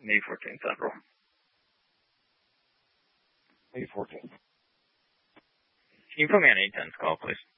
May 14th Central. May 14th. Can you put me on 810's call, please?